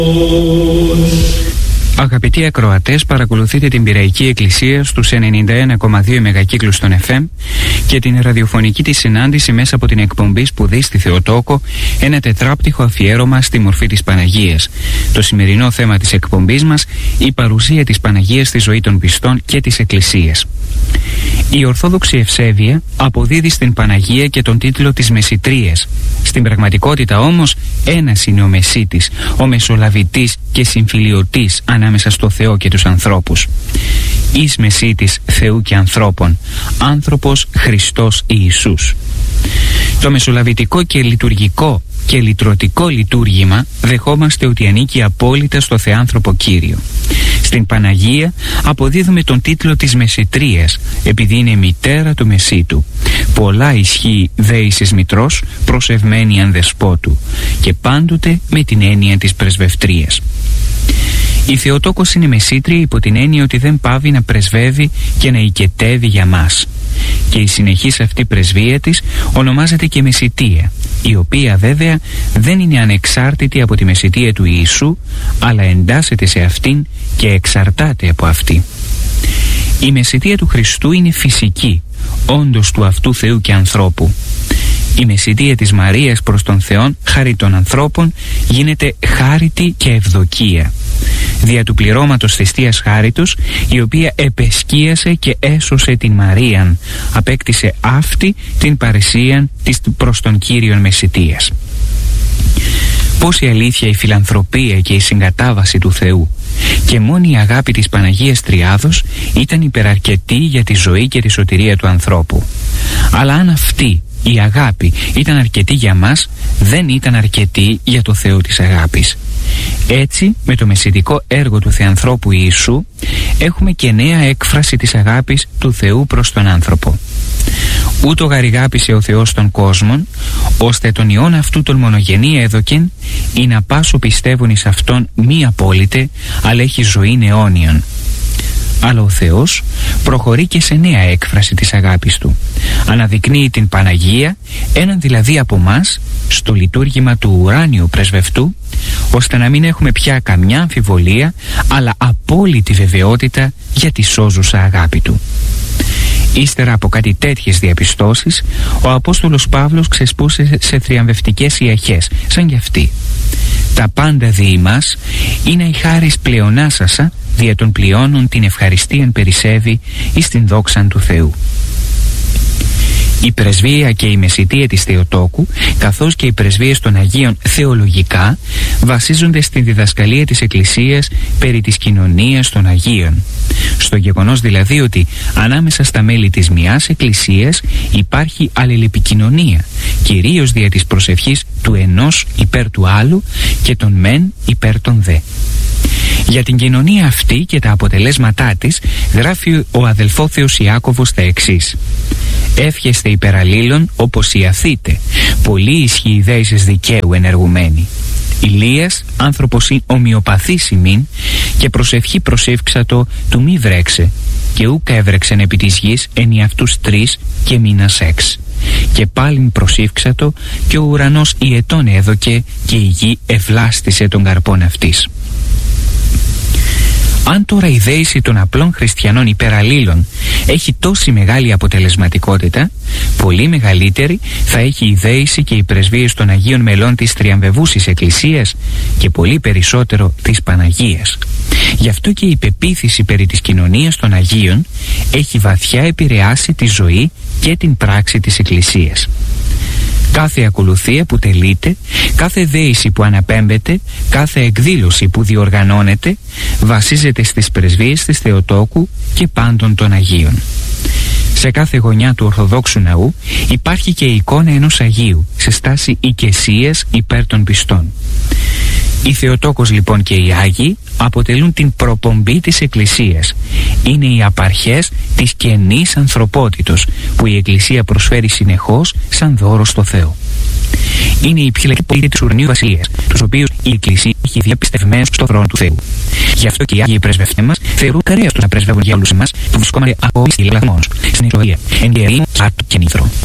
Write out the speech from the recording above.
Αγαπητοί ακροατές, παρακολουθείτε την Πειραϊκή Εκκλησία στους 91,2 μεγακύκλους των FM και την ραδιοφωνική της συνάντηση μέσα από την εκπομπή Σπουδή στη Θεοτόκο, ένα τετράπτυχο αφιέρωμα στη μορφή της Παναγίας. Το σημερινό θέμα της εκπομπής μας, η παρουσία της Παναγίας στη ζωή των πιστών και της Εκκλησίας. Η Ορθόδοξη Ευσέβεια αποδίδει στην Παναγία και τον τίτλο της Μεσιτρίας. Στην πραγματικότητα όμως ένας είναι ο Μεσίτης, ο Μεσολαβητής και συμφιλιωτής ανάμεσα στο Θεό και τους ανθρώπους. Εις Μεσίτης Θεού και ανθρώπων, άνθρωπος Χριστός Ιησούς. Το μεσολαβητικό και λειτουργικό και λυτρωτικό λειτουργήμα δεχόμαστε ότι ανήκει απόλυτα στο Θεάνθρωπο Κύριο. Στην Παναγία αποδίδουμε τον τίτλο της Μεσιτρίας, επειδή είναι μητέρα του Μεσίτου. Πολλά ισχύει δέησης μητρός, προσευμένη αν δεσπότου, και πάντοτε με την έννοια της πρεσβευτρίας. Η Θεοτόκος είναι μεσίτρια υπό την έννοια ότι δεν πάβει να πρεσβεύει και να οικετεύει για μας. Και η συνεχής αυτή πρεσβεία της ονομάζεται και Μεσιτεία, η οποία βέβαια δεν είναι ανεξάρτητη από τη Μεσιτεία του Ιησού, αλλά εντάσσεται σε αυτήν και εξαρτάται από αυτή. Η Μεσιτεία του Χριστού είναι φυσική, όντως του αυτού Θεού και ανθρώπου. Η Μεσιτεία της Μαρίας προς τον Θεόν χάρη των ανθρώπων γίνεται χάριτη και ευδοκία. Δια του πληρώματος θυστείας χάριτος, η οποία επεσκίασε και έσωσε την Μαρίαν, απέκτησε αυτή την παρησίαν της προς τον Κύριον Μεσιτείας. Πώς η αλήθεια, η φιλανθρωπία και η συγκατάβαση του Θεού και μόνη η αγάπη της Παναγίας Τριάδος ήταν υπεραρκετή για τη ζωή και τη σωτηρία του ανθρώπου. Αλλά αν αυτή η αγάπη ήταν αρκετή για μας, δεν ήταν αρκετή για το Θεό της αγάπης. Έτσι, με το μεσιτικό έργο του Θεανθρώπου Ιησού έχουμε και νέα έκφραση της αγάπης του Θεού προς τον άνθρωπο. Ούτω γαρηγάπησε ο Θεός των κόσμων, ώστε τον Υιόν αυτού τον μονογενή έδωκεν, ή να πάσο πιστεύουν εις αυτόν μη απόλυτε, αλλά έχει ζωήν αιώνιον. Αλλά ο Θεός προχωρεί και σε νέα έκφραση της αγάπης Του. Αναδεικνύει την Παναγία, έναν δηλαδή από μας, στο λειτουργήμα του ουράνιου πρεσβευτού, ώστε να μην έχουμε πια καμιά αμφιβολία, αλλά απόλυτη βεβαιότητα για τη σώζουσα αγάπη Του. Ύστερα από κάτι τέτοιες διαπιστώσεις, ο Απόστολος Παύλος ξεσπούσε σε θριαμβευτικές ιαχές, σαν κι αυτή. Τα πάντα δι' ημάς είναι η χάρις πλεονάσασα, δια των πλειώνων την ευχαριστίαν περισσεύει εις την δόξαν του Θεού. Η πρεσβεία και η μεσιτεία της Θεοτόκου, καθώς και οι πρεσβείες των Αγίων θεολογικά, βασίζονται στη διδασκαλία της Εκκλησίας περί της κοινωνίας των Αγίων. Στο γεγονός δηλαδή ότι ανάμεσα στα μέλη της μιας Εκκλησίας υπάρχει αλληλεπικοινωνία, κυρίως δια της προσευχής του ενός υπέρ του άλλου και των μεν υπέρ των δε. Για την κοινωνία αυτή και τα αποτελέσματά της γράφει ο αδελφόθεος Ιάκωβος τα εξής: «Εύχεστε υπεραλλήλων όπως ιαθείτε, πολύ ισχύει δέησες δικαίου ενεργουμένη. Ηλίας άνθρωπος ομοιοπαθής ημίν, και προσευχή προσεύξατο του μη βρέξε, και ούκα έβρεξεν επί της γης εν ιαυτούς 3 και μήνας 6. Και πάλιν προσεύξατο, και ο ουρανός ιετών έδωκε, και η γη ευλάστησε τον καρπόν αυτής». Αν τώρα η δέηση των απλών χριστιανών υπεραλλήλων έχει τόση μεγάλη αποτελεσματικότητα, πολύ μεγαλύτερη θα έχει η δέηση και οι πρεσβείες των Αγίων μελών της θριαμβευούσης Εκκλησίας και πολύ περισσότερο της Παναγίας. Γι' αυτό και η πεποίθηση περί της κοινωνίας των Αγίων έχει βαθιά επηρεάσει τη ζωή και την πράξη της Εκκλησίας. Κάθε ακολουθία που τελείται, κάθε δέηση που αναπέμπεται, κάθε εκδήλωση που διοργανώνεται βασίζεται στις πρεσβείες της Θεοτόκου και πάντων των Αγίων. Σε κάθε γωνιά του Ορθοδόξου Ναού υπάρχει και η εικόνα ενός Αγίου σε στάση οικεσίας υπέρ των πιστών. Η Θεοτόκος λοιπόν και οι Άγιοι αποτελούν την προπομπή της Εκκλησίας. Είναι οι απαρχές της καινής ανθρωπότητος που η Εκκλησία προσφέρει συνεχώς σαν δώρο στο Θεό. Είναι οι ψηλοί πολίτες της ουρανίου βασιλείας, τους οποίους η Εκκλησία έχει διαπιστευμένους στο θρόνο του Θεού. Γι' αυτό και οι Άγιοι πρεσβευτές μας θεωρούν καρέας τους να πρεσβεύουν για όλους εμάς που βρισκόμαστε ακόμη στη λαθμόνος, στην Ισραήλ, εν γερήμο και νήθρο.